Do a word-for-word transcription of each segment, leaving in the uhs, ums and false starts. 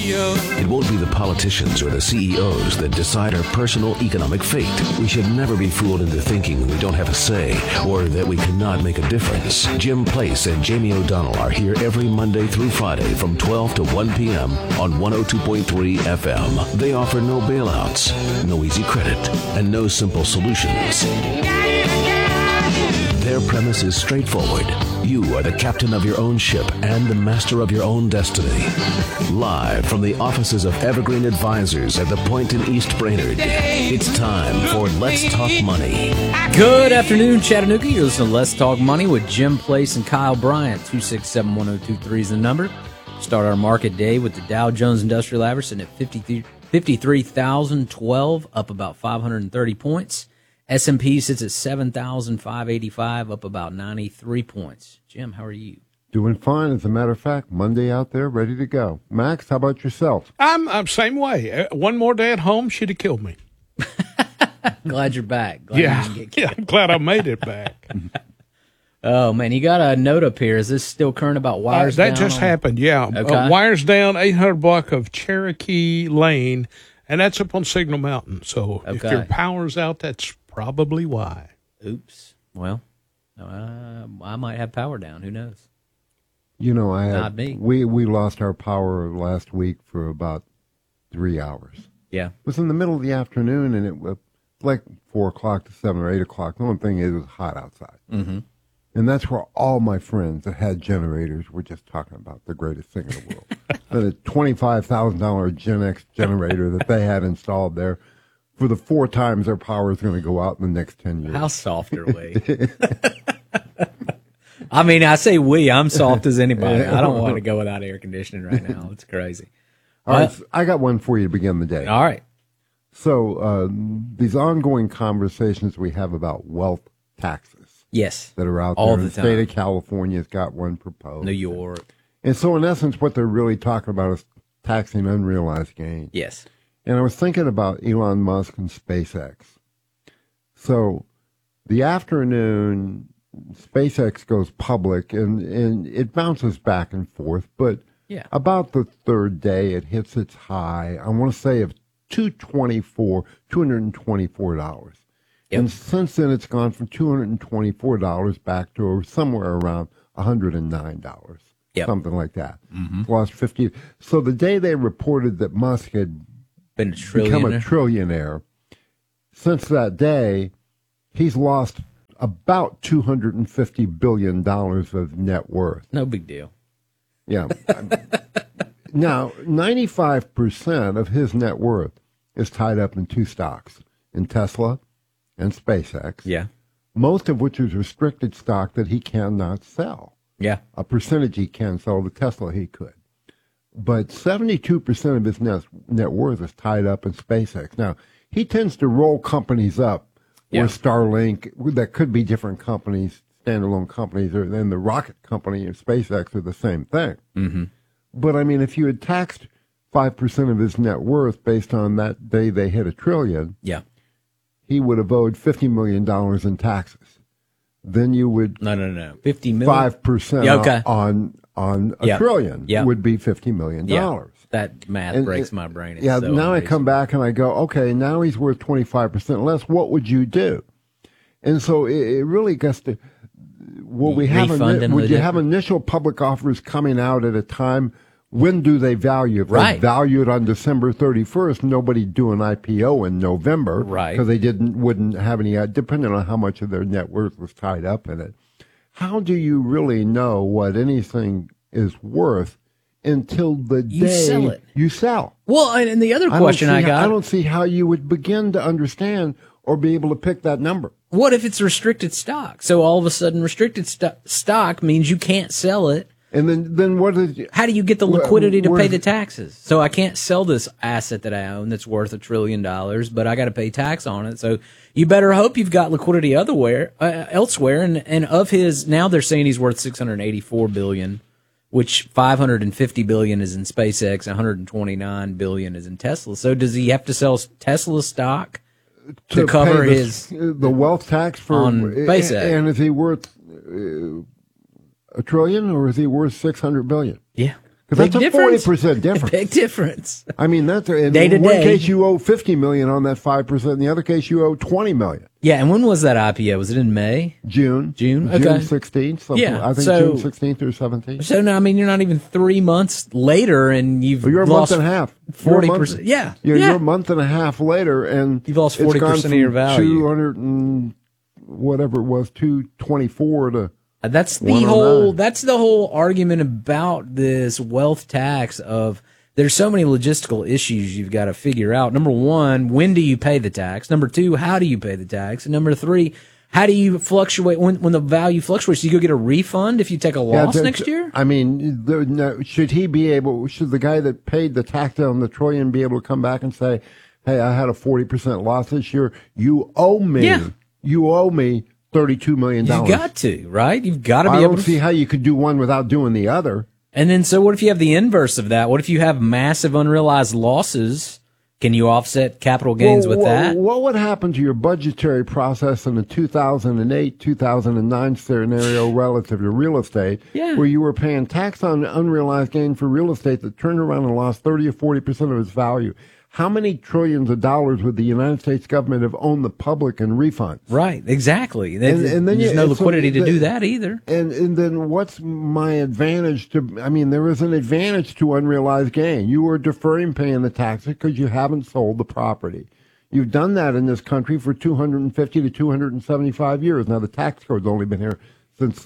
It won't be the politicians or the C E Os that decide our personal economic fate. We should never be fooled into thinking we don't have a say or that we cannot make a difference. Jim Place and Jamie O'Donnell are here every Monday through Friday from twelve to one p.m. on one oh two point three F M. They offer no bailouts, no easy credit, and no simple solutions. Their premise is straightforward. You are the captain of your own ship and the master of your own destiny. Live from the offices of Evergreen Advisors at the Point in East Brainerd, it's time for Let's Talk Money. Good afternoon, Chattanooga. You're listening to Let's Talk Money with Jim Place and Kyle Bryant. two six seven, one oh two three is the number. Start our market day with the Dow Jones Industrial Average sitting at fifty-three thousand twelve, up about five hundred thirty points. S and P sits at seven thousand five hundred eighty-five, up about ninety-three points. Jim, how are you? Doing fine. As a matter of fact, Monday out there, ready to go. Max, how about yourself? I'm, I'm same way. Uh, one more day at home should have killed me. Glad you're back. Glad yeah, you didn't get yeah, I'm glad I made it back. Oh, man, you got a note up here. Is this still current about wires uh, that down? just on... happened, yeah. Okay. Uh, wires down, eight hundred block of Cherokee Lane, and that's up on Signal Mountain. So Okay. if your power's out, that's probably why. Oops. Well, uh, I might have power down. Who knows? You know, I Not had, me. we we lost our power last week for about three hours. Yeah. It was in the middle of the afternoon, and it was like four o'clock to seven or eight o'clock. The only thing is, it was hot outside, Mm-hmm. and that's where all my friends that had generators were just talking about the greatest thing in the world. The twenty-five thousand dollar Gen X generator that they had installed there. For the four times their power is going to go out in the next ten years. How soft are we? I mean, I say we. I'm soft as anybody. I don't want to go without air conditioning right now. It's crazy. All right, Uh, so I got one for you to begin the day. All right. So uh, these ongoing conversations we have about wealth taxes Yes. that are out All there. the The state time. of California's got one proposed. New York. And so in essence, what they're really talking about is taxing unrealized gains. Yes. And I was thinking about Elon Musk and SpaceX. So the afternoon, SpaceX goes public, and, and it bounces back and forth. But Yeah. about the third day, it hits its high, I want to say, of two twenty-four, two hundred twenty-four dollars. Yep. And since then, it's gone from two hundred twenty-four dollars back to somewhere around one hundred nine dollars. Yep. Something like that. Mm-hmm. It's lost fifty. So the day they reported that Musk had Been a become a trillionaire. trillionaire, since that day, he's lost about two hundred fifty billion dollars of net worth. No big deal. Yeah. Now, ninety-five percent of his net worth is tied up in two stocks, in Tesla and SpaceX, Yeah. most of which is restricted stock that he cannot sell. Yeah. A percentage he can sell. The Tesla he could. But seventy-two percent of his net, net worth is tied up in SpaceX. Now, he tends to roll companies up, Yeah. or Starlink, that could be different companies, standalone companies, or then the rocket company and SpaceX are the same thing. Mm-hmm. But, I mean, if you had taxed five percent of his net worth based on that day they hit a trillion, Yeah. he would have owed fifty million dollars in taxes. Then you would, No, no, no. fifty million. five percent Yeah, okay. on, on a Yeah. trillion Yeah. would be fifty million dollars. Yeah. That math And breaks it- my brain. It's Yeah, so now I amazing. come back and I go, okay, now he's worth twenty-five percent less. What would you do? And so it, it really gets to, will we have, Refund ini- him would the you have difference. initial public offers coming out at a time? When do they value? If Right. they value it on December thirty-first, nobody do an I P O in November. Right. Because they didn't, wouldn't have any, uh, depending on how much of their net worth was tied up in it. How do you really know what anything is worth until the You day sell it. you sell? Well, and, and the other I don't question see I how- got. I don't see how you would begin to understand or be able to pick that number. What if it's restricted stock? So all of a sudden, restricted st- stock means you can't sell it. And then, then what is? How do you get the Where- liquidity to pay where's- the taxes? So I can't sell this asset that I own that's worth a trillion dollars, but I got to pay tax on it. So you better hope you've got liquidity otherwhere, uh, elsewhere. And, and of his, now they're saying he's worth six hundred eighty-four billion dollars, which five hundred fifty billion dollars is in SpaceX, one hundred twenty-nine billion dollars is in Tesla. So does he have to sell Tesla stock to, cover pay the, his the wealth tax for on SpaceX? And is he worth uh, a trillion or is he worth six hundred billion? Yeah. Because Big that's a difference. forty percent difference. Big difference. I mean, that's a, in Day to one day. case you owe fifty million on that five percent. In the other case you owe twenty million. Yeah, and when was that I P O? Was it in May? June. June? June Okay. sixteenth. Yeah, I think so- June sixteenth or seventeenth. So no, I mean you're not even three months later, and you've Well, you're a lost month and a half. forty You're a percent. month- Yeah, You're, yeah. you're a month and a half later, and You've lost it's forty gone percent of your from value. two hundred and whatever it was, two twenty-four to. Uh, That's the one oh nine. whole. That's the whole argument about this wealth tax. Of there's so many logistical issues you've got to figure out. Number one, when do you pay the tax? Number two, how do you pay the tax? And number three, how do you fluctuate when when the value fluctuates? Do you go get a refund if you take a loss Yeah, next year? I mean, there, no, should he be able? Should the guy that paid the tax on the trillion be able to come back and say, "Hey, I had a forty percent loss this year. You owe me. Yeah. You owe me thirty-two million You've dollars." got to, right? You've got to be I able don't to. see how you could do one without doing the other. And then, so what if you have the inverse of that? What if you have massive unrealized losses? Can you offset capital gains Well, with wha- that? What would happen to your budgetary process in the two thousand eight, two thousand nine scenario relative to real estate, Yeah. where you were paying tax on unrealized gain for real estate that turned around and lost thirty or forty percent of its value? How many trillions of dollars would the United States government have owned the public in refunds? Right, exactly. And- and then There's you- no and so liquidity to the- do that either. And and then what's my advantage to? I mean, there is an advantage to unrealized gain. You are deferring paying the taxes because you haven't sold the property. You've done that in this country for two hundred fifty to two hundred seventy-five years. Now the tax code's only been here since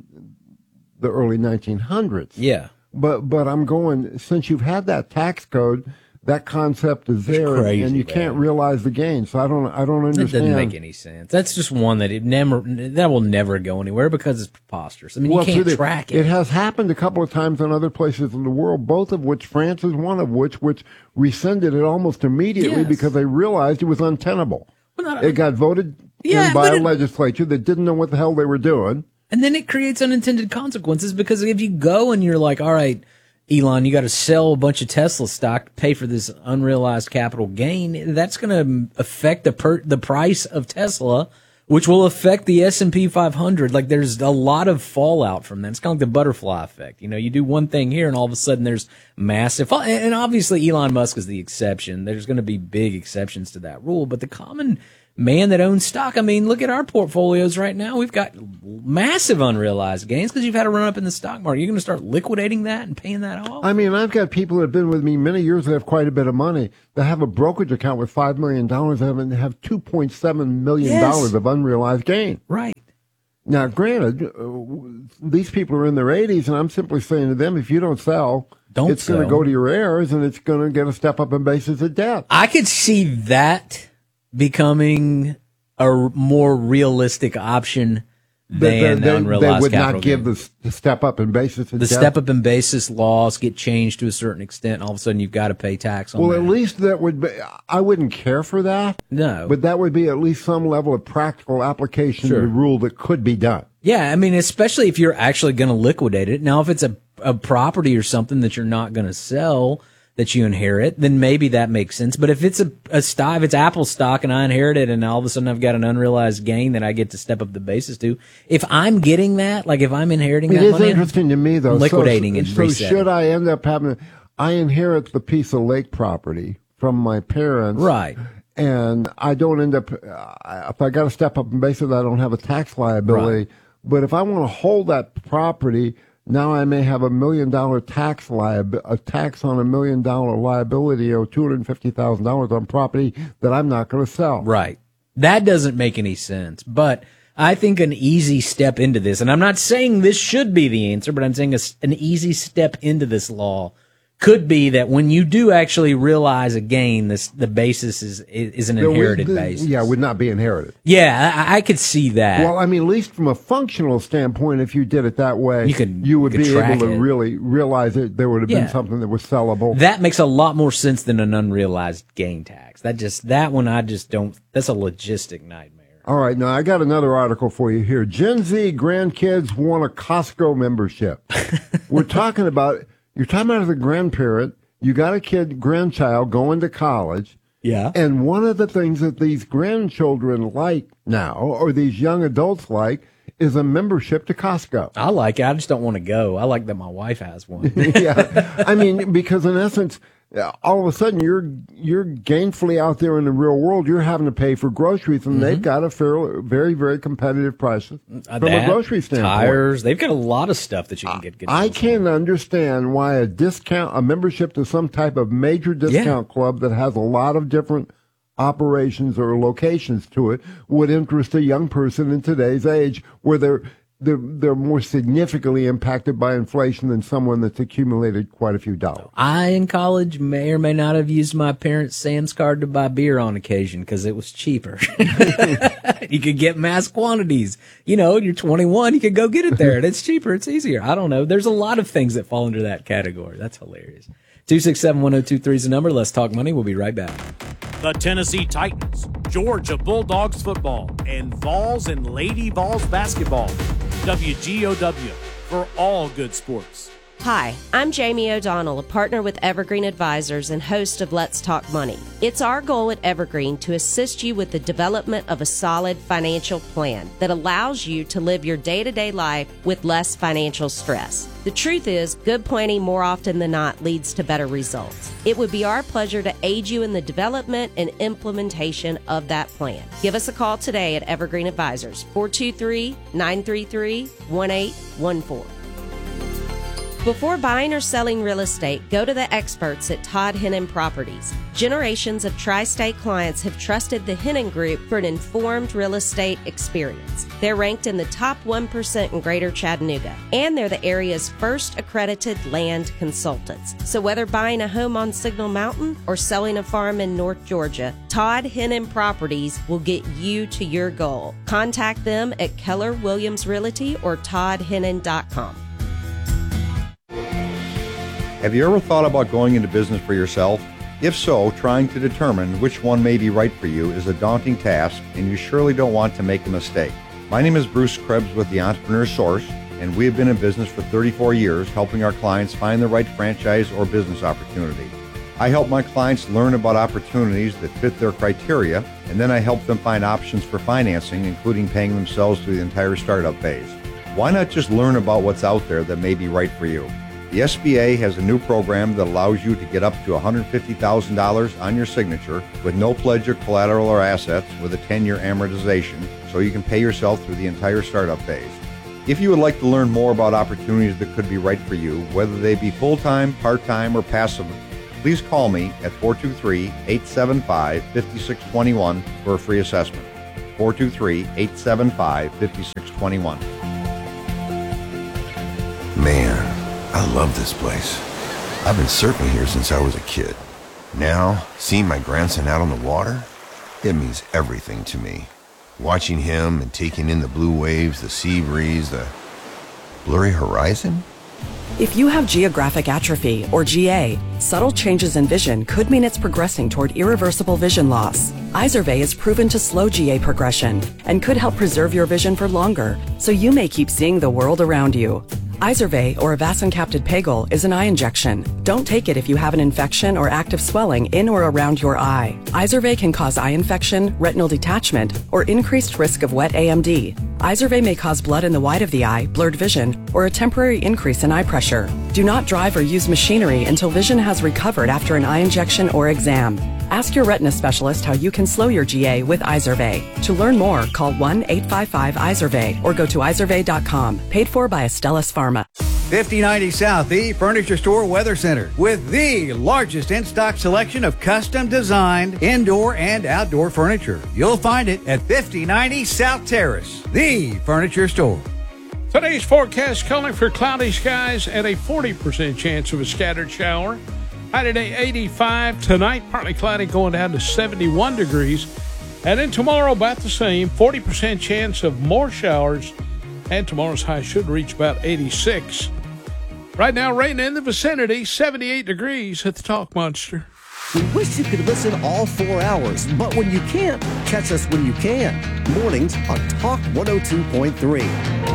the early nineteen hundreds. Yeah. But but I'm going, since you've had that tax code, that concept is there, and- crazy, and you man. can't realize the gain. So I don't I don't That understand. doesn't make any sense. That's just one that it never that will never go anywhere because it's preposterous. I mean, Well, you can't so the- track it. It has happened a couple of times in other places in the world, both of which France is one of which, which rescinded it almost immediately Yes. because they realized it was untenable. Well, not- It got voted Yeah, in by but a it- legislature that didn't know what the hell they were doing. And then it creates unintended consequences because if you go and you're like, all right, Elon, you got to sell a bunch of Tesla stock to pay for this unrealized capital gain, that's going to affect the per- the price of Tesla, which will affect the S and P five hundred. Like there's a lot of fallout from that. It's kind of like the butterfly effect. You know, you do one thing here and all of a sudden there's massive fall- and obviously Elon Musk is the exception. There's going to be big exceptions to that rule, but the common man that owns stock, I mean, look at our portfolios right now. We've got massive unrealized gains because you've had a run up in the stock market. You're going to start liquidating that and paying that off? I mean, I've got people that have been with me many years that have quite a bit of money that have a brokerage account with five million dollars and have two point seven million dollars Yes. of unrealized gain. Right. Now, granted, uh, these people are in their eighties, and I'm simply saying to them, if you don't sell, Don't it's going to sell. go to your heirs, and it's going to get a step up in basis of debt. I could see that becoming a more realistic option They, than they, unrealized they would capital not give gain. the, s- the step up in basis of The debt. step up in basis laws get changed to a certain extent, and all of a sudden you've got to pay tax on Well, that. at least that would be, I wouldn't care for that. No. But that would be at least some level of practical application Sure. of the rule that could be done. Yeah, I mean, especially if you're actually going to liquidate it. Now, if it's a, a property or something that you're not going to sell that you inherit, then maybe that makes sense. But if it's a, a stock, if it's Apple stock and I inherit it and all of a sudden I've got an unrealized gain that I get to step up the basis to, if I'm getting that, like if I'm inheriting It that is money, interesting to me, though. I'm liquidating so, and so resetting. should I end up having, I inherit the piece of lake property from my parents. Right. And I don't end up, uh, if I got to step up in basis, I don't have a tax liability. Right. But if I want to hold that property, now I may have a million dollar tax liab, a tax on a million dollar liability or two hundred fifty thousand dollars on property that I'm not going to sell. Right. That doesn't make any sense. But I think an easy step into this, and I'm not saying this should be the answer, but I'm saying a, an easy step into this law could be that when you do actually realize a gain, this the basis is is an The- inherited the- basis. Yeah, would not be inherited. Yeah, I, I could see that. Well, I mean, at least from a functional standpoint, if you did it that way, You could- you would you could be track able to it. really realize that there would have Yeah. been something that was sellable. that makes a lot more sense than an unrealized gain tax. That just that one I just don't. That's a logistic nightmare. All right, now I got another article for you here. Gen Z grandkids want a Costco membership. We're talking about, you're talking about as a grandparent, you got a kid, grandchild going to college. Yeah. And one of the things that these grandchildren like now, or these young adults like, is a membership to Costco. I like it. I just don't want to go. I like that my wife has one. Yeah, I mean, because in essence, all of a sudden you're you're gainfully out there in the real world. You're having to pay for groceries, and mm-hmm. they've got a fair, very, very competitive prices uh, from that, a grocery standpoint. Tires, they've got a lot of stuff that you can get. get I can't understand why a discount, a membership to some type of major discount yeah. club that has a lot of different operations or locations to it would interest a young person in today's age, where they're They're, they're more significantly impacted by inflation than someone that's accumulated quite a few dollars. I, in college, may or may not have used my parents' Sam's card to buy beer on occasion because it was cheaper. You could get mass quantities. You know, you're twenty-one, you could go get it there, and it's cheaper, it's easier. I don't know. There's a lot of things that fall under that category. That's hilarious. two six seven, one oh two three is the number. Let's talk money. We'll be right back. The Tennessee Titans, Georgia Bulldogs football, and Vols and Lady Vols basketball. W G O W for all good sports. Hi, I'm Jamie O'Donnell, a partner with Evergreen Advisors and host of Let's Talk Money. It's our goal at Evergreen to assist you with the development of a solid financial plan that allows you to live your day-to-day life with less financial stress. The truth is, good planning more often than not leads to better results. It would be our pleasure to aid you in the development and implementation of that plan. Give us a call today at Evergreen Advisors, four two three, nine three three, one eight one four. Before buying or selling real estate, go to the experts at Todd Hennon Properties. Generations of Tri-State clients have trusted the Hennon Group for an informed real estate experience. They're ranked in the top one percent in Greater Chattanooga, and they're the area's first accredited land consultants. So whether buying a home on Signal Mountain or selling a farm in North Georgia, Todd Hennon Properties will get you to your goal. Contact them at Keller Williams Realty or todd hennon dot com. Have you ever thought about going into business for yourself? If so, trying to determine which one may be right for you is a daunting task, and you surely don't want to make a mistake. My name is Bruce Krebs with the Entrepreneur Source, and we have been in business for thirty-four years helping our clients find the right franchise or business opportunity. I help my clients learn about opportunities that fit their criteria, and then I help them find options for financing, including paying themselves through the entire startup phase. Why not just learn about what's out there that may be right for you? The S B A has a new program that allows you to get up to one hundred fifty thousand dollars on your signature with no pledge or collateral or assets with a ten-year amortization, so you can pay yourself through the entire startup phase. If you would like to learn more about opportunities that could be right for you, whether they be full-time, part-time, or passive, please call me at four two three, eight seven five, five six two one for a free assessment. four two three, eight seven five, five six two one. Man, I love this place. I've been surfing here since I was a kid. Now, seeing my grandson out on the water, it means everything to me. Watching him and taking in the blue waves, the sea breeze, the blurry horizon. If you have geographic atrophy, or G A, subtle changes in vision could mean it's progressing toward irreversible vision loss. Izervay is proven to slow G A progression and could help preserve your vision for longer, so you may keep seeing the world around you. Izervay, or avacincaptad pegol, is an eye injection. Don't take it if you have an infection or active swelling in or around your eye. Izervay can cause eye infection, retinal detachment, or increased risk of wet A M D. Izervay may cause blood in the white of the eye, blurred vision, or a temporary increase in eye pressure. Do not drive or use machinery until vision has recovered after an eye injection or exam. Ask your retina specialist how you can slow your G A with Izervay. To learn more, call one eight five five Izervay or go to izervay dot com. Paid for by Astellas Pharma. fifty ninety South, the Furniture Store Weather Center, with the largest in-stock selection of custom-designed indoor and outdoor furniture. You'll find it at fifty ninety South Terrace, the Furniture Store. Today's forecast calling for cloudy skies and a forty percent chance of a scattered shower. High today eighty-five. Tonight, partly cloudy, going down to seventy-one degrees. And then tomorrow, about the same, forty percent chance of more showers. And tomorrow's high should reach about eighty-six. Right now, rain in the vicinity, seventy-eight degrees at the Talk Monster. We wish you could listen all four hours, but when you can't, catch us when you can. Mornings on Talk one oh two point three.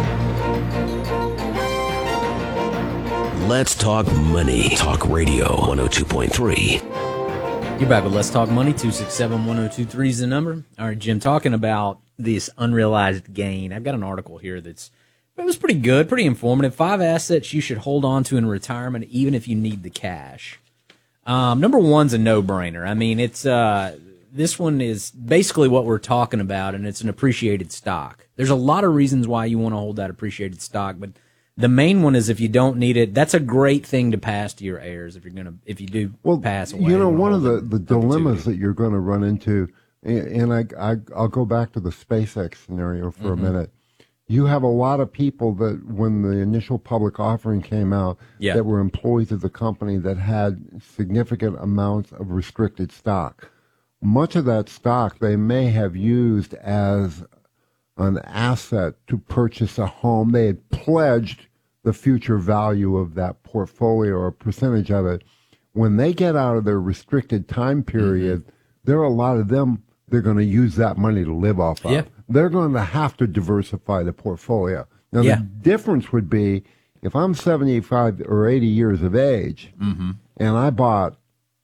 Let's Talk Money. Talk Radio one oh two point three. You're back with Let's Talk Money. two six seven, one oh two three is the number. All right, Jim, talking about this unrealized gain. I've got an article here that's it was pretty good, pretty informative. Five assets you should hold on to in retirement, even if you need the cash. Um, number one's a no-brainer. I mean, it's uh, this one is basically what we're talking about, and it's an appreciated stock. There's a lot of reasons why you want to hold that appreciated stock, but the main one is if you don't need it, that's a great thing to pass to your heirs if you're gonna if you do well, pass away. You know, one of the, the dilemmas that you're going to run into, and I, I I'll go back to the SpaceX scenario for mm-hmm. a minute. You have a lot of people that when the initial public offering came out yeah. that were employees of the company that had significant amounts of restricted stock. Much of that stock they may have used as an asset to purchase a home. They had pledged the future value of that portfolio or a percentage of it. When they get out of their restricted time period, mm-hmm. there are a lot of them, they're going to use that money to live off of. Yeah. They're going to have to diversify the portfolio. Now, yeah. the difference would be if I'm seventy-five or eighty years of age mm-hmm. and I bought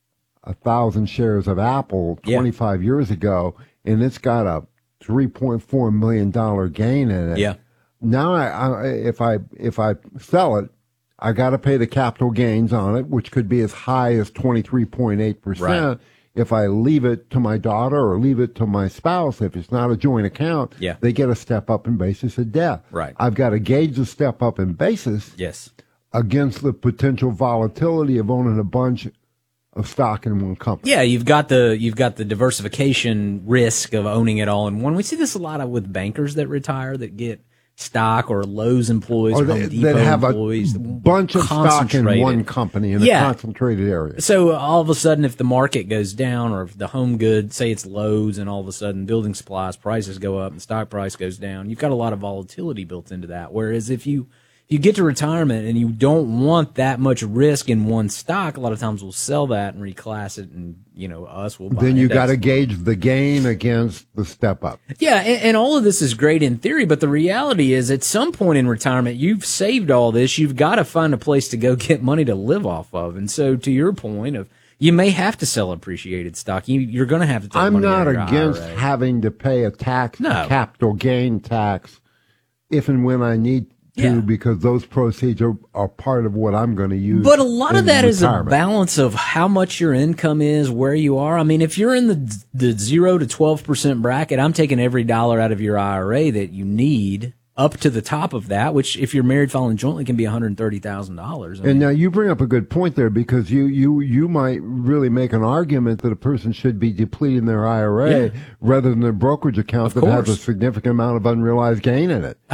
a thousand shares of Apple twenty-five yeah. years ago and it's got a three point four million dollars gain in it. Yeah. Now, I, I, if I if I sell it, I got to pay the capital gains on it, which could be as high as twenty-three point eight percent. Right. If I leave it to my daughter or leave it to my spouse, if it's not a joint account, yeah. they get a step up in basis of death. Right. I've got to gauge the step up in basis yes. against the potential volatility of owning a bunch of stock in one company. Yeah, you've got the you've got the diversification risk of owning it all in one. We see this a lot of with bankers that retire that get stock or Lowe's employees or or they, Home Depot that have employees. a bunch of stock in one company in yeah. a concentrated area. So all of a sudden, if the market goes down or if the home good, say it's Lowe's, and all of a sudden building supplies prices go up and stock price goes down, you've got a lot of volatility built into that. Whereas if you you get to retirement and you don't want that much risk in one stock, a lot of times we'll sell that and reclass it, and you know us will buy. Then you got to gauge the gain against the step up. Yeah, and, and all of this is great in theory, but the reality is, at some point in retirement, you've saved all this. You've got to find a place to go get money to live off of, and so to your point of. You may have to sell appreciated stock. You, you're going to have to take I'm money not out of your against I R A. having to pay a tax, no. a capital gain tax, if and when I need to, yeah. because those proceeds are, are part of what I'm going to use. But a lot of that retirement. is a balance of how much your income is, where you are. I mean, if you're in the the zero to twelve percent bracket, I'm taking every dollar out of your I R A that you need up to the top of that, which if you're married filing jointly can be one hundred thirty thousand dollars. And now you bring up a good point there, because you, you, you might really make an argument that a person should be depleting their I R A yeah. rather than their brokerage account of that course. has a significant amount of unrealized gain in it.